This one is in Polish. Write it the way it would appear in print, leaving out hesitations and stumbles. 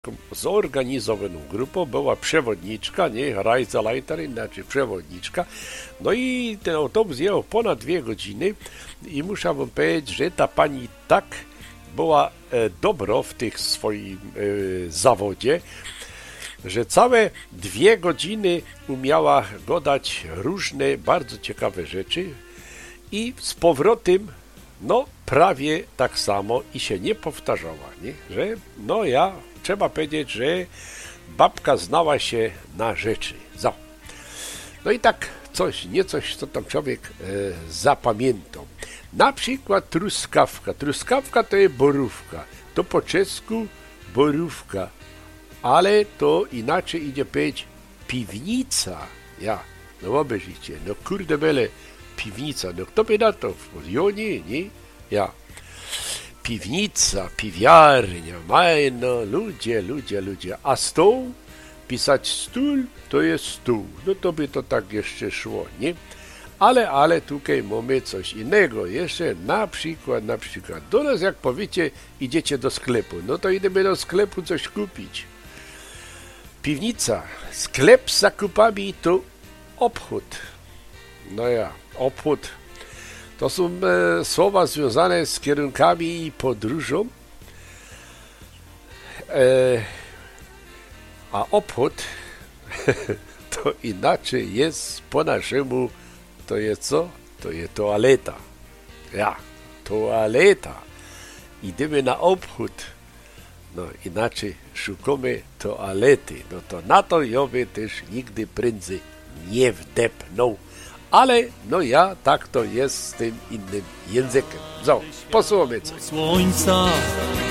zorganizowaną grupą była przewodniczka, nie, Reiseleiterin, znaczy przewodniczka. No i ten autobus jechał ponad 2 godziny i muszę wam powiedzieć, że ta pani tak była dobro w tych swoim zawodzie, że całe 2 godziny umiała gadać różne bardzo ciekawe rzeczy i z powrotem no prawie tak samo i się nie powtarzała, nie? Że no trzeba powiedzieć, że babka znała się na rzeczy. No i tak coś, co tam człowiek zapamiętał. Na przykład truskawka. Truskawka to jest borówka. To po czesku borówka. Ale to inaczej idzie powiedzieć piwnica. No obejrzyjcie, no kurde bele, piwnica. No kto by na to? Nie? Piwnica, piwiarnia, no ludzie. A stół? Pisać stół, to jest stół. No to by to tak jeszcze szło, nie? Ale tutaj mamy coś innego. Jeszcze na przykład, do nas jak powiecie, idziecie do sklepu. No to idziemy do sklepu coś kupić. Piwnica, sklep z zakupami to obchód. Obchód. To są słowa związane z kierunkami i podróżą. A obchód to inaczej jest po naszemu, to jest co? To jest toaleta. Toaleta. Idziemy na obchód. No inaczej szukamy toalety. No to na to ja by też nigdy prędzej nie wdepnął. Ale tak to jest z tym innym językiem. Posłuchajmy coś. Słońca